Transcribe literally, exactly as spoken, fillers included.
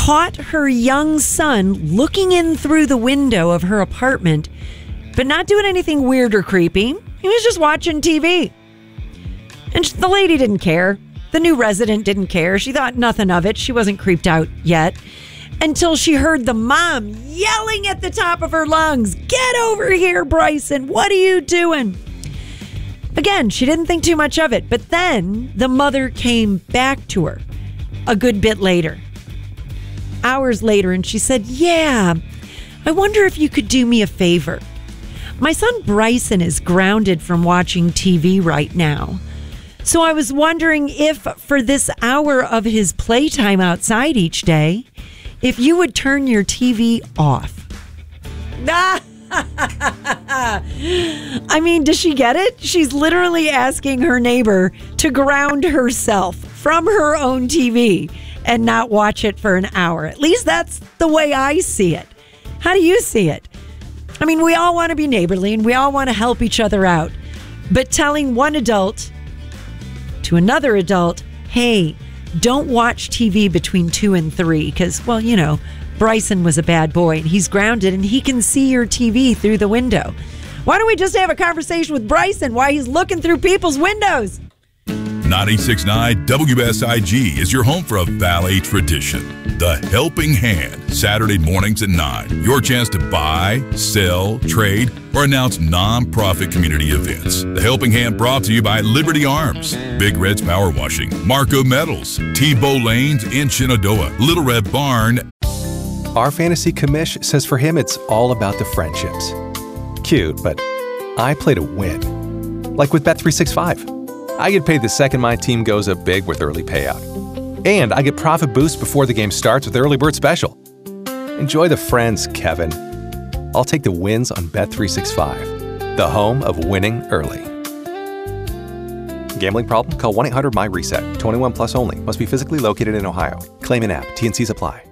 caught her young son looking in through the window of her apartment, but not doing anything weird or creepy. He was just watching T V. And the lady didn't care. The new resident didn't care. She thought nothing of it. She wasn't creeped out yet. Until she heard the mom yelling at the top of her lungs, "Get over here, Bryson. What are you doing?" Again, she didn't think too much of it. But then the mother came back to her a good bit later, hours later, and she said, "Yeah, I wonder if you could do me a favor. My son Bryson is grounded from watching T V right now. So I was wondering if for this hour of his playtime outside each day, if you would turn your T V off." I mean, does she get it? She's literally asking her neighbor to ground herself from her own T V and not watch it for an hour. At least that's the way I see it. How do you see it? I mean, we all want to be neighborly and we all want to help each other out. But telling one adult to another adult, hey, don't watch T V between two and three because, well, you know, Bryson was a bad boy and he's grounded and he can see your T V through the window. Why don't we just have a conversation with Bryson while he's looking through people's windows? ninety-six point nine W S I G is your home for a Valley tradition. The Helping Hand, Saturday mornings at nine. Your chance to buy, sell, trade, or announce non-profit community events. The Helping Hand brought to you by Liberty Arms, Big Red's Power Washing, Marco Metals, T-Bow Lanes in Shenandoah, Little Red Barn. Our fantasy commish says for him it's all about the friendships. Cute, but I play to win. Like with Bet three sixty-five. I get paid the second my team goes up big with early payout. And I get profit boost before the game starts with Early Bird Special. Enjoy the friends, Kevin. I'll take the wins on Bet three sixty-five, the home of winning early. Gambling problem? Call one eight hundred M Y RESET. twenty-one plus only. Must be physically located in Ohio. Claim in app. T and Cs apply.